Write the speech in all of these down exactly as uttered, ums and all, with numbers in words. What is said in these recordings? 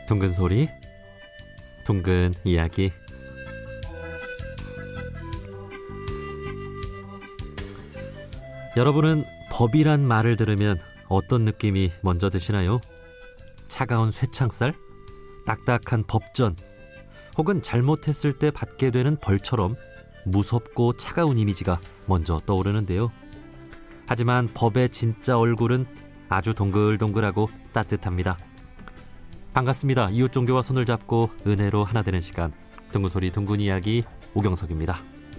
둥근 소리, 둥근 이야기. 여러분은 법이란 말을 들으면 어떤 느낌이 먼저 드시나요? 차가운 쇠창살? 딱딱한 법전? 혹은 잘못했을 때 받게 되는 벌처럼 무섭고 차가운 이미지가 먼저 떠오르는데요. 하지만 법의 진짜 얼굴은 아주 동글동글하고 따뜻합니다. 반갑습니다. 이웃 종교와 손을 잡고 은혜로 하나 되는 시간, 둥근 소리 둥근 이야기, 오경석입니다.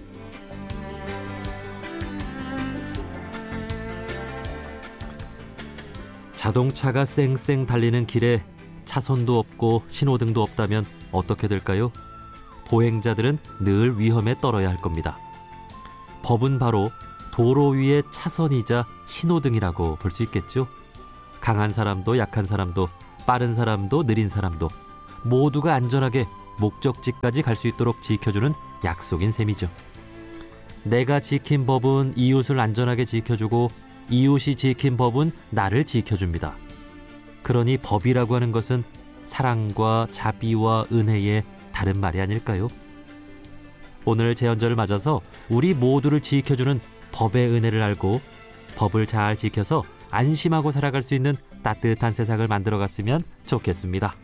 자동차가 쌩쌩 달리는 길에 차선도 없고 신호등도 없다면 어떻게 될까요? 보행자들은 늘 위험에 떨어야 할 겁니다. 법은 바로 도로 위의 차선이자 신호등이라고 볼 수 있겠죠. 강한 사람도 약한 사람도 빠른 사람도 느린 사람도 모두가 안전하게 목적지까지 갈 수 있도록 지켜주는 약속인 셈이죠. 내가 지킨 법은 이웃을 안전하게 지켜주고 이웃이 지킨 법은 나를 지켜줍니다. 그러니 법이라고 하는 것은 사랑과 자비와 은혜의 다른 말이 아닐까요? 오늘 제헌절을 맞아서 우리 모두를 지켜주는 법의 은혜를 알고 법을 잘 지켜서 안심하고 살아갈 수 있는 따뜻한 세상을 만들어갔으면 좋겠습니다.